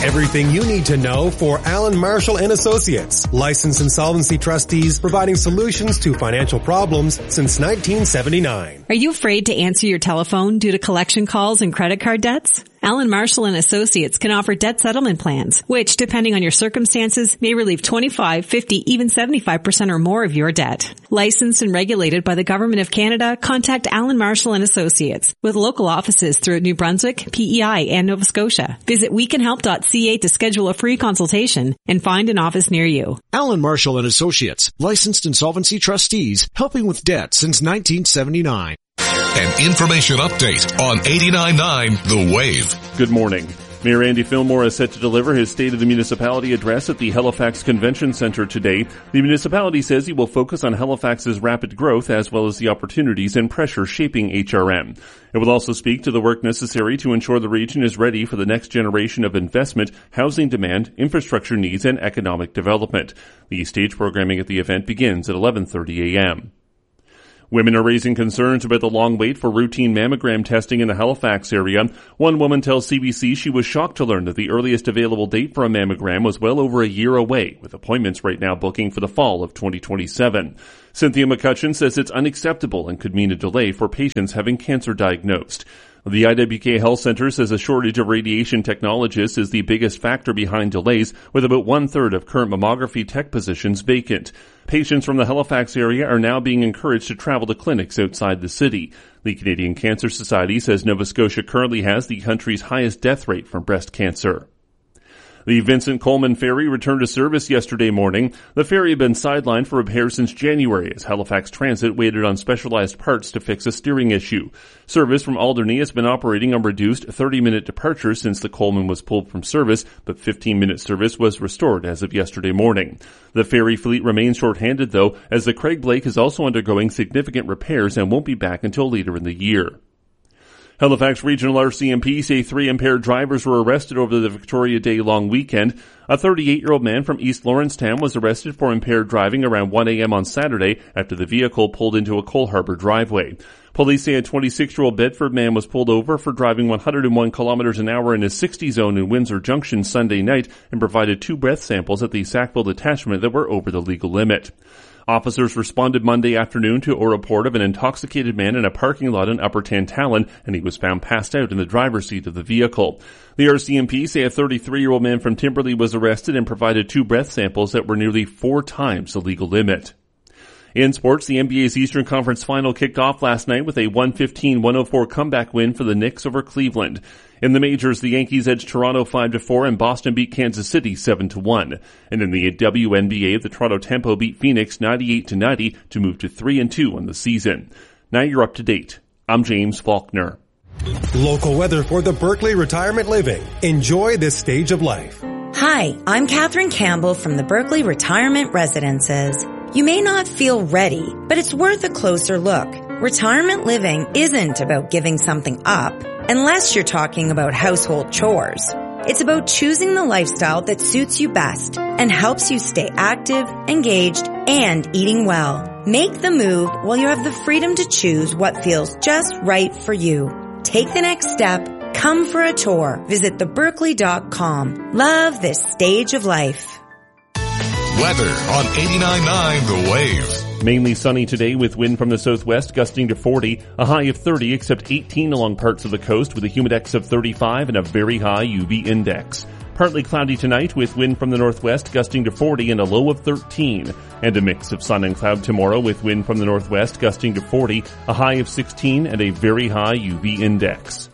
Everything you need to know for Allen Marshall and Associates, licensed insolvency trustees providing solutions to financial problems since 1979. Are you afraid to answer your telephone due to collection calls and credit card debts? Allen Marshall and Associates can offer debt settlement plans, which, depending on your circumstances, may relieve 25, 50, even 75% or more of your debt. Licensed and regulated by the Government of Canada, contact Allen Marshall and Associates with local offices throughout New Brunswick, PEI, and Nova Scotia. Visit wecanhelp.ca to schedule a free consultation and find an office near you. Allen Marshall and Associates, licensed insolvency trustees, helping with debt since 1979. An information update on 89.9 The Wave. Good morning. Mayor Andy Fillmore is set to deliver his State of the Municipality address at the Halifax Convention Centre today. The municipality says he will focus on Halifax's rapid growth as well as the opportunities and pressure shaping HRM. It will also speak to the work necessary to ensure the region is ready for the next generation of investment, housing demand, infrastructure needs, and economic development. The stage programming at the event begins at 11:30 a.m. Women are raising concerns about the long wait for routine mammogram testing in the Halifax area. One woman tells CBC she was shocked to learn that the earliest available date for a mammogram was well over a year away, with appointments right now booking for the fall of 2027. Cynthia McCutcheon says it's unacceptable and could mean a delay for patients having cancer diagnosed. The IWK Health Centre says a shortage of radiation technologists is the biggest factor behind delays, with about one-third of current mammography tech positions vacant. Patients from the Halifax area are now being encouraged to travel to clinics outside the city. The Canadian Cancer Society says Nova Scotia currently has the country's highest death rate from breast cancer. The Vincent Coleman Ferry returned to service yesterday morning. The ferry had been sidelined for repairs since January as Halifax Transit waited on specialized parts to fix a steering issue. Service from Alderney has been operating on reduced 30-minute departures since the Coleman was pulled from service, but 15-minute service was restored as of yesterday morning. The ferry fleet remains short-handed, though, as the Craig Blake is also undergoing significant repairs and won't be back until later in the year. Halifax Regional RCMP say 3 impaired drivers were arrested over the Victoria Day long weekend. A 38-year-old man from East Lawrencetown was arrested for impaired driving around 1 a.m. on Saturday after the vehicle pulled into a Cole Harbour driveway. Police say a 26-year-old Bedford man was pulled over for driving 101 kilometers an hour in his 60 zone in Windsor Junction Sunday night and provided 2 breath samples at the Sackville detachment that were over the legal limit. Officers responded Monday afternoon to a report of an intoxicated man in a parking lot in Upper Tantallon, and he was found passed out in the driver's seat of the vehicle. The RCMP say a 33-year-old man from Timberley was arrested and provided 2 breath samples that were nearly 4 times the legal limit. In sports, the NBA's Eastern Conference Final kicked off last night with a 115-104 comeback win for the Knicks over Cleveland. In the majors, the Yankees edged Toronto 5-4 and Boston beat Kansas City 7-1. And in the WNBA, the Toronto Tempo beat Phoenix 98-90 to move to 3-2 on the season. Now you're up to date. I'm James Faulkner. Local weather for the Berkeley Retirement Living. Enjoy this stage of life. Hi, I'm Catherine Campbell from the Berkeley Retirement Residences. You may not feel ready, but it's worth a closer look. Retirement living isn't about giving something up, unless you're talking about household chores. It's about choosing the lifestyle that suits you best and helps you stay active, engaged, and eating well. Make the move while you have the freedom to choose what feels just right for you. Take the next step. Come for a tour. Visit theberkeley.com. Love this stage of life. Weather on 89.9 The Wave. Mainly sunny today with wind from the southwest gusting to 40, a high of 30 except 18 along parts of the coast with a humidex of 35 and a very high UV index. Partly cloudy tonight with wind from the northwest gusting to 40 and a low of 13. And a mix of sun and cloud tomorrow with wind from the northwest gusting to 40, a high of 16 and a very high UV index.